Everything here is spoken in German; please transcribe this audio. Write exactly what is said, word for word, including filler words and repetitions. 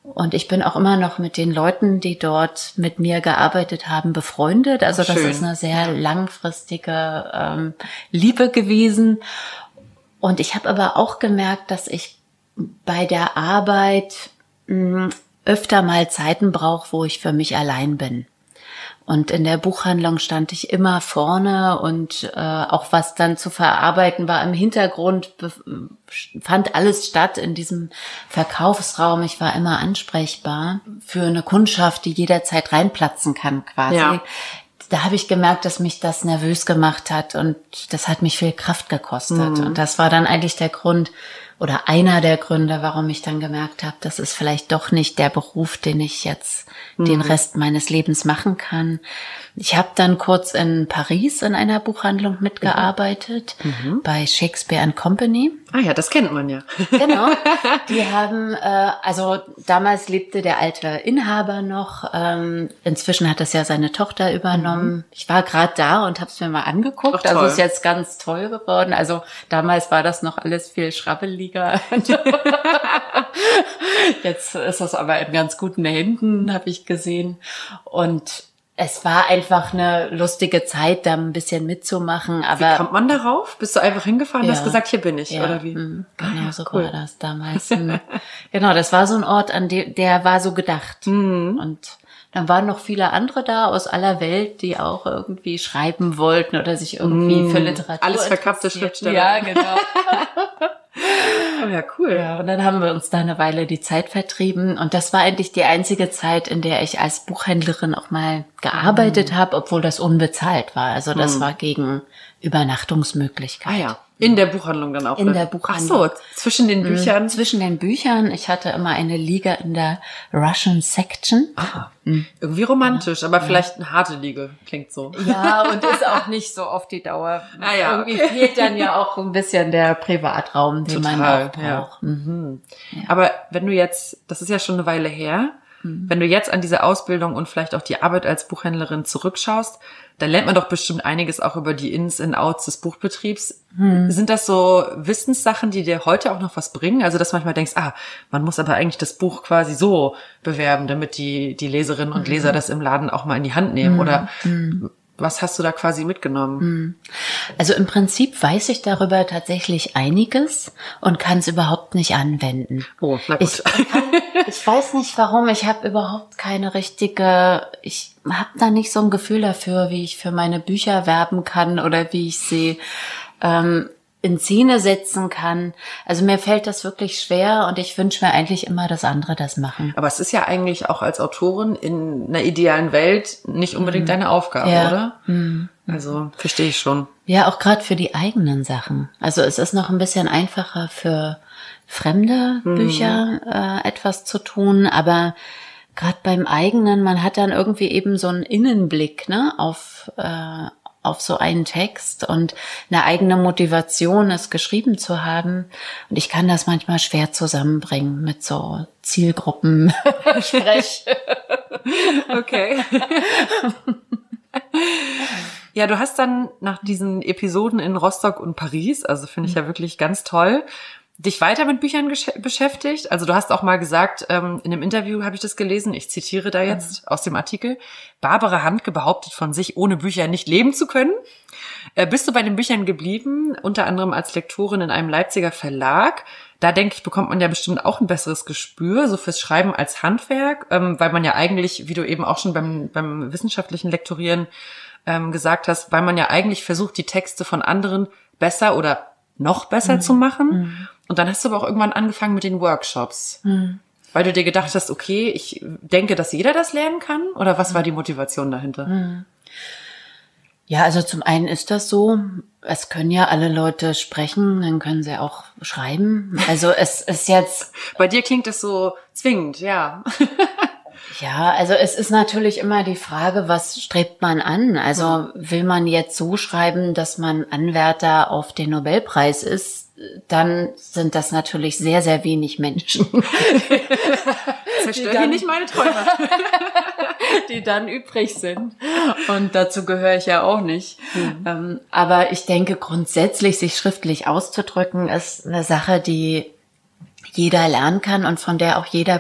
Und ich bin auch immer noch mit den Leuten, die dort mit mir gearbeitet haben, befreundet. Also das ist eine sehr langfristige ähm, Liebe gewesen. Und ich habe aber auch gemerkt, dass ich bei der Arbeit mh, öfter mal Zeiten brauche, wo ich für mich allein bin. Und in der Buchhandlung stand ich immer vorne und äh, auch was dann zu verarbeiten war im Hintergrund, fand alles statt in diesem Verkaufsraum. Ich war immer ansprechbar für eine Kundschaft, die jederzeit reinplatzen kann quasi. Ja. Da habe ich gemerkt, dass mich das nervös gemacht hat und das hat mich viel Kraft gekostet. Mhm. Und das war dann eigentlich der Grund oder einer der Gründe, warum ich dann gemerkt habe, das ist vielleicht doch nicht der Beruf, den ich jetzt mhm. den Rest meines Lebens machen kann. Ich habe dann kurz in Paris in einer Buchhandlung mitgearbeitet, mhm. bei Shakespeare and Company. Ah ja, das kennt man ja. Genau. Die haben, äh, also damals lebte der alte Inhaber noch. Ähm, inzwischen hat das ja seine Tochter übernommen. Mhm. Ich war gerade da und habe es mir mal angeguckt. Ach, also ist jetzt ganz toll geworden. Also damals war das noch alles viel schrabbeliger. Jetzt ist es aber in ganz guten Händen, habe ich gesehen. Und es war einfach eine lustige Zeit, da ein bisschen mitzumachen. Aber wie kommt man darauf? Bist du einfach hingefahren und ja. hast gesagt, hier bin ich, ja. oder wie? Mhm. Genau, ah, so cool. war das damals. Genau, das war so ein Ort, an dem der war so gedacht. Mhm. Und dann waren noch viele andere da aus aller Welt, die auch irgendwie schreiben wollten oder sich irgendwie mhm. für Literatur alles verkappte Schriftsteller. Ja, genau. Oh ja, cool. Ja, und dann haben wir uns da eine Weile die Zeit vertrieben. Und das war eigentlich die einzige Zeit, in der ich als Buchhändlerin auch mal gearbeitet mhm. habe, obwohl das unbezahlt war. Also das mhm. war gegen Übernachtungsmöglichkeit. Ah ja, in der Buchhandlung dann auch. In der Buchhandlung. Ach so, zwischen den Büchern? Mhm, zwischen den Büchern. Ich hatte immer eine Liege in der Russian Section. Ah, mhm. irgendwie romantisch, ja. aber vielleicht eine harte Liege, klingt so. Ja, und ist auch nicht so auf die Dauer. Ah, ja, irgendwie okay. fehlt dann ja auch ein bisschen der Privatraum, den Total, man auch braucht. Ja. Mhm. Ja. Aber wenn du jetzt, das ist ja schon eine Weile her, mhm. wenn du jetzt an diese Ausbildung und vielleicht auch die Arbeit als Buchhändlerin zurückschaust, dann lernt man doch bestimmt einiges auch über die Ins und Outs des Buchbetriebs. Hm. Sind das so Wissenssachen, die dir heute auch noch was bringen? Also, dass du manchmal denkst, ah, man muss aber eigentlich das Buch quasi so bewerben, damit die die Leserinnen und Leser das im Laden auch mal in die Hand nehmen. Hm. Oder hm. was hast du da quasi mitgenommen? Also im Prinzip weiß ich darüber tatsächlich einiges und kann es überhaupt nicht anwenden. Oh, na gut. Ich, kann, ich weiß nicht warum, ich habe überhaupt keine richtige, ich habe da nicht so ein Gefühl dafür, wie ich für meine Bücher werben kann oder wie ich sie ähm, in Szene setzen kann. Also mir fällt das wirklich schwer und ich wünsche mir eigentlich immer, dass andere das machen. Aber es ist ja eigentlich auch als Autorin in einer idealen Welt nicht unbedingt mhm. deine Aufgabe, ja. oder? Mhm. Also verstehe ich schon. Ja, auch gerade für die eigenen Sachen. Also es ist noch ein bisschen einfacher für fremde mhm. Bücher äh, etwas zu tun, aber gerade beim eigenen, man hat dann irgendwie eben so einen Innenblick, ne, auf äh, auf so einen Text und eine eigene Motivation, es geschrieben zu haben. Und ich kann das manchmal schwer zusammenbringen mit so Zielgruppen-Sprech. Okay. Ja, du hast dann nach diesen Episoden in Rostock und Paris, also finde ich ja wirklich ganz toll, dich weiter mit Büchern gesch- beschäftigt. Also du hast auch mal gesagt, ähm, in einem Interview habe ich das gelesen, ich zitiere da jetzt mhm. aus dem Artikel, Barbara Handke behauptet von sich, ohne Bücher nicht leben zu können. Äh, bist du bei den Büchern geblieben, unter anderem als Lektorin in einem Leipziger Verlag? Da, denke ich, bekommt man ja bestimmt auch ein besseres Gespür, so fürs Schreiben als Handwerk, ähm, weil man ja eigentlich, wie du eben auch schon beim, beim wissenschaftlichen Lektorieren ähm, gesagt hast, weil man ja eigentlich versucht, die Texte von anderen besser oder noch besser mhm. zu machen. Mhm. Und dann hast du aber auch irgendwann angefangen mit den Workshops. Mhm. Weil du dir gedacht hast, okay, ich denke, dass jeder das lernen kann? Oder was war die Motivation dahinter? Mhm. Ja, also zum einen ist das so, es können ja alle Leute sprechen, dann können sie auch schreiben. Also es ist jetzt... Bei dir klingt das so zwingend, ja. Ja, also es ist natürlich immer die Frage, was strebt man an? Also will man jetzt so schreiben, dass man Anwärter auf den Nobelpreis ist, dann sind das natürlich sehr, sehr wenig Menschen. Zerstör hier nicht meine Träume. Die dann übrig sind. Und dazu gehöre ich ja auch nicht. Mhm. Ähm, aber ich denke, grundsätzlich sich schriftlich auszudrücken, ist eine Sache, die jeder lernen kann und von der auch jeder